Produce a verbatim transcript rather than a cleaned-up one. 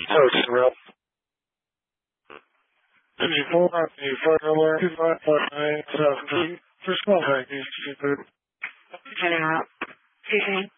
Toast real. fifty-four, the further alert, two five four nine seven three for small package seafood. Turning out. Excuse me.